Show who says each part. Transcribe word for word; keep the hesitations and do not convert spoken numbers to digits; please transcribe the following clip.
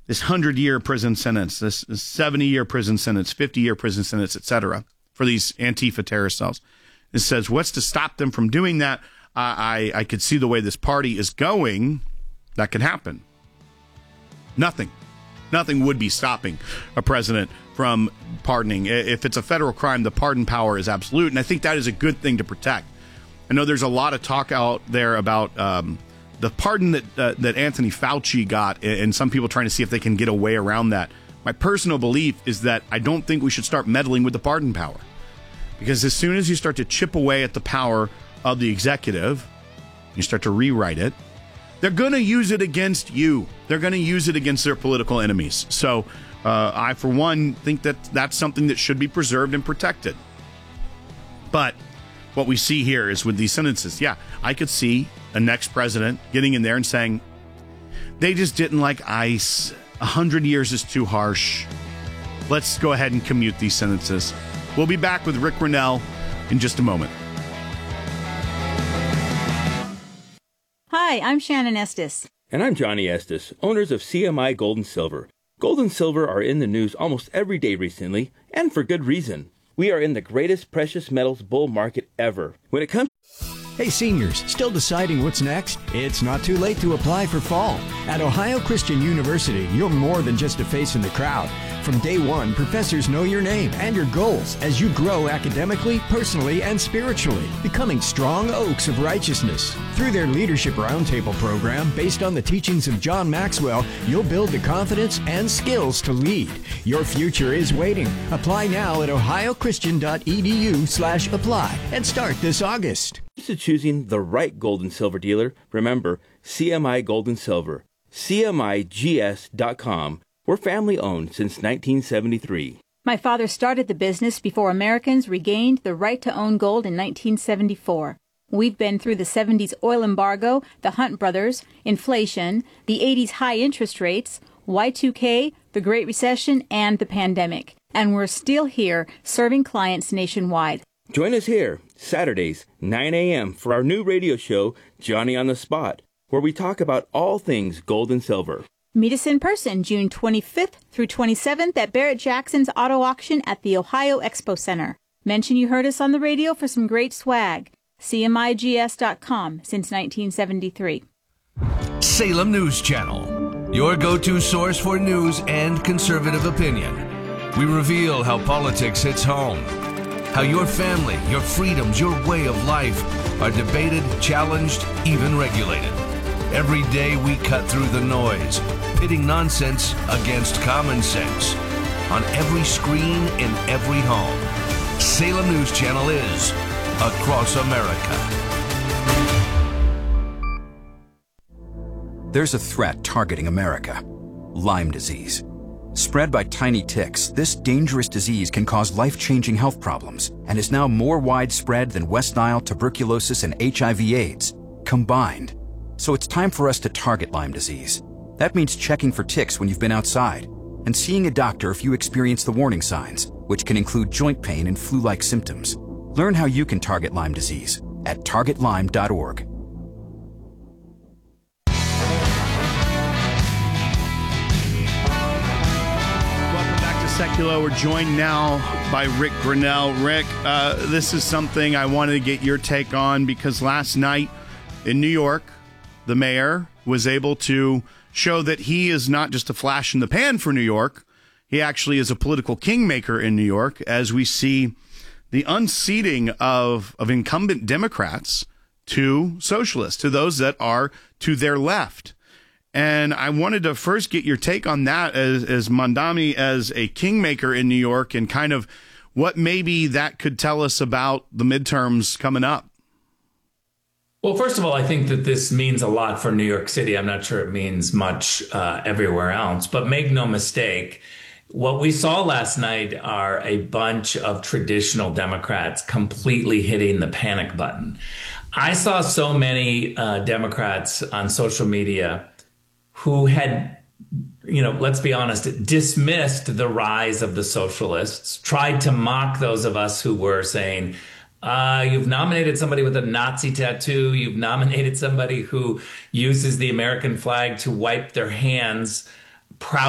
Speaker 1: this hundred-year prison sentence, this seventy-year prison sentence, fifty-year prison sentence, et cetera, for these Antifa terrorist cells. It says, what's to stop them from doing that? I, I, I could see the way this party is going. That could happen. Nothing. Nothing would be stopping a president from pardoning. If it's a federal crime, the pardon power is absolute, and I think that is a good thing to protect. I know there's a lot of talk out there about um, the pardon that uh, that Anthony Fauci got, and some people trying to see if they can get away around that. My personal belief is that I don't think we should start meddling with the pardon power, because as soon as you start to chip away at the power of the executive, you start to rewrite it, they're going to use it against you. They're going to use it against their political enemies. So uh, I, for one, think that that's something that should be preserved and protected. But what we see here is with these sentences, yeah, I could see a next president getting in there and saying, they just didn't like ICE. A hundred years is too harsh. Let's go ahead and commute these sentences. We'll be back with Rick Grinnell in just a moment.
Speaker 2: Hi, I'm Shannon Estes.
Speaker 3: And I'm Johnny Estes, owners of C M I Gold and Silver. Gold and silver are in the news almost every day recently, and for good reason. We are in the greatest precious metals bull market ever. When it comes
Speaker 4: Hey seniors, still deciding what's next? It's not too late to apply for fall. At Ohio Christian University, you're more than just a face in the crowd. From day one, professors know your name and your goals as you grow academically, personally, and spiritually, becoming strong oaks of righteousness. Through their Leadership Roundtable program, based on the teachings of John Maxwell, you'll build the confidence and skills to lead. Your future is waiting. Apply now at ohiochristian.edu slash apply and start this August.
Speaker 3: to choosing the right gold and silver dealer, remember C M I Gold and Silver, C M I G S dot com. We're family owned since nineteen seventy-three.
Speaker 2: My father started the business before Americans regained the right to own gold in nineteen seventy-four. We've been through the seventies oil embargo, the Hunt brothers, inflation, the eighties high interest rates, Y two K, the Great Recession, and the pandemic. And we're still here serving clients nationwide.
Speaker 3: Join us here, Saturdays, nine a.m. for our new radio show, Johnny on the Spot, where we talk about all things gold and silver.
Speaker 2: Meet us in person June twenty-fifth through twenty-seventh at Barrett-Jackson's Auto Auction at the Ohio Expo Center. Mention you heard us on the radio for some great swag. C M I G S dot com since nineteen seventy-three.
Speaker 5: Salem News Channel, your go-to source for news and conservative opinion. We reveal how politics hits home, how your family, your freedoms, your way of life are debated, challenged, even regulated. Every day we cut through the noise, pitting nonsense against common sense. On every screen, in every home, Salem News Channel is across America.
Speaker 6: There's a threat targeting America: Lyme disease. Spread by tiny ticks, this dangerous disease can cause life-changing health problems and is now more widespread than West Nile, tuberculosis, and H I V AIDS combined. So it's time for us to target Lyme disease. That means checking for ticks when you've been outside and seeing a doctor if you experience the warning signs, which can include joint pain and flu-like symptoms. Learn how you can target Lyme disease at target lyme dot org.
Speaker 1: Welcome back to Secular. We're joined now by Rick Grinnell. Rick, uh, this is something I wanted to get your take on because last night in New York, the mayor was able to show that he is not just a flash in the pan for New York. He actually is a political kingmaker in New York, as we see the unseating of, of incumbent Democrats to socialists, to those that are to their left. And I wanted to first get your take on that as, as Mamdani, as a kingmaker in New York, and kind of what maybe that could tell us about the midterms coming up.
Speaker 7: Well, first of all, I think that this means a lot for New York City. I'm not sure it means much uh, everywhere else, but make no mistake, what we saw last night are a bunch of traditional Democrats completely hitting the panic button. I saw so many uh, Democrats on social media who had, you know, let's be honest, dismissed the rise of the socialists, tried to mock those of us who were saying, Uh, you've nominated somebody with a Nazi tattoo. You've nominated somebody who uses the American flag to wipe their hands proudly